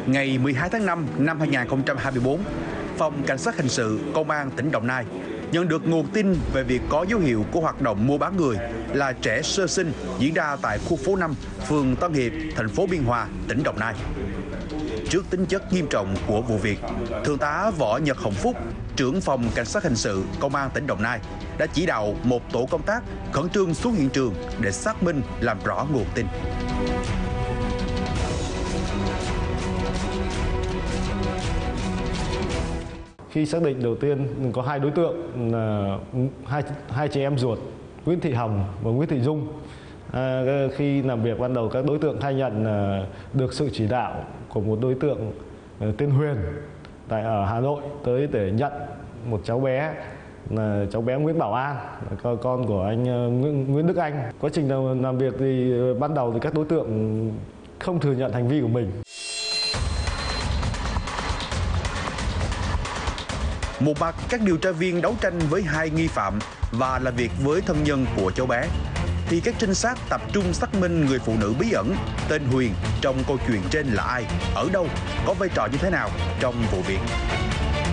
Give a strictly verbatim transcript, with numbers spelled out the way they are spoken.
Ngày mười hai tháng năm năm hai nghìn không trăm hai mươi tư, Phòng Cảnh sát Hình sự Công an tỉnh Đồng Nai nhận được nguồn tin về việc có dấu hiệu của hoạt động mua bán người là trẻ sơ sinh diễn ra tại khu phố năm, phường Tân Hiệp, thành phố Biên Hòa, tỉnh Đồng Nai. Trước tính chất nghiêm trọng của vụ việc, Thượng tá Võ Nhật Hồng Phúc, trưởng Phòng Cảnh sát Hình sự Công an tỉnh Đồng Nai đã chỉ đạo một tổ công tác khẩn trương xuống hiện trường để xác minh làm rõ nguồn tin. Khi xác định đầu tiên có hai đối tượng là hai hai chị em ruột, Nguyễn Thị Hồng và Nguyễn Thị Dung. À, khi làm việc ban đầu, các đối tượng khai nhận là được sự chỉ đạo của một đối tượng tên Huyền tại ở Hà Nội tới để nhận một cháu bé là cháu bé Nguyễn Bảo An, là con của anh Nguyễn, Nguyễn Đức Anh. Quá trình làm việc thì ban đầu thì các đối tượng không thừa nhận hành vi của mình. Một mặt, các điều tra viên đấu tranh với hai nghi phạm và làm việc với thân nhân của cháu bé, thì các trinh sát tập trung xác minh người phụ nữ bí ẩn tên Huyền trong câu chuyện trên là ai, ở đâu, có vai trò như thế nào trong vụ việc.